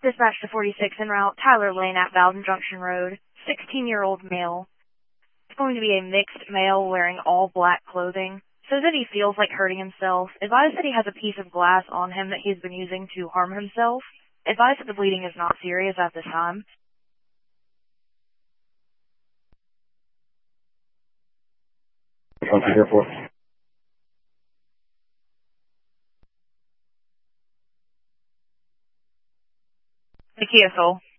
Dispatch to 46 en route, Tyler Lane at Bowden Junction Road, 16-year-old male. It's going to be a mixed male wearing all black clothing. Says that he feels like hurting himself. Advise that he has a piece of glass on him that he's been using to harm himself. Advise that the bleeding is not serious at this time. What you here for? The Kia Soul.